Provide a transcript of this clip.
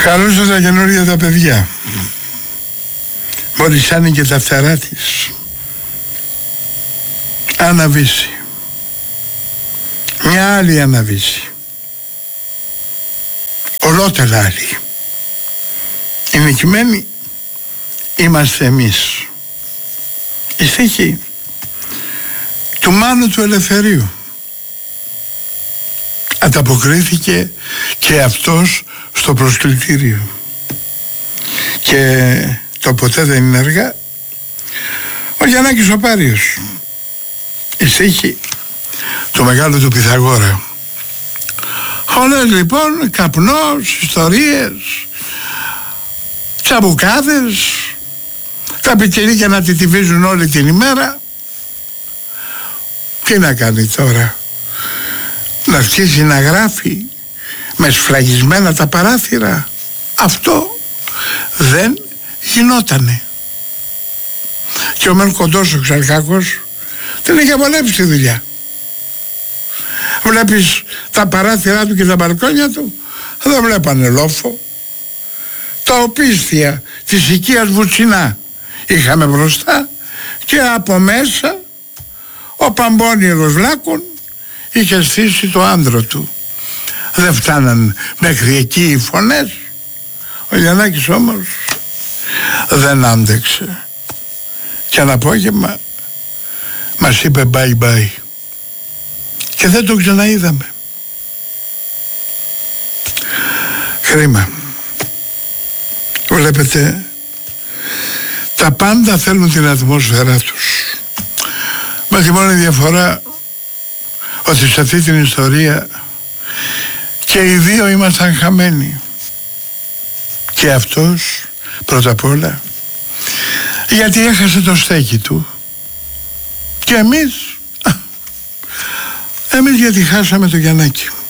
Χαρούσα τα καινούργια τα παιδιά. Μόλις άνοιγε τα φτερά της, αναβήσει. Μια άλλη αναβήσει. Ολότερα άλλη. Οι νικημένοι είμαστε εμείς. Η στίχη του Μάνου του Ελευθερίου. Ανταποκρίθηκε και αυτός στο προσκλητήριο. Και το ποτέ δεν είναι αργά. Ο Γιαννάκης ο Πάριος. Η στίχη του μεγάλου του Πυθαγόρα. Όλες λοιπόν καπνός, ιστορίες, τσαμπουκάδες, τα πιτσιρίκια να τιτιβίζουν όλη την ημέρα. Τι να κάνει τώρα? Να αρχίσει να γράφει με σφραγισμένα τα παράθυρα? Αυτό δεν γινότανε. Και ο μεν κοντός ο Ξαρχάκος την είχε βολέψει τη δουλειά. Βλέπεις τα παράθυρά του και τα μπαλκόνια του, δεν βλέπανε λόφο. Τα οπίστια της οικίας Βουτσινά είχαμε μπροστά και από μέσα ο Παμπώνηρος Λάκων είχε στήσει το άνδρο του. Δεν φτάναν μέχρι εκεί οι φωνές. Ο Γιαννάκης όμως δεν άντεξε και ένα απόγευμα μας είπε bye bye και δεν το ξαναείδαμε. Κρίμα. Βλέπετε, τα πάντα θέλουν την ατμόσφαιρά τους, με τη μόνη διαφορά ότι σε αυτή την ιστορία και οι δύο ήμασταν χαμένοι. Και αυτός πρώτα απ' όλα γιατί έχασε το στέκι του και εμείς γιατί χάσαμε το Γιαννάκη.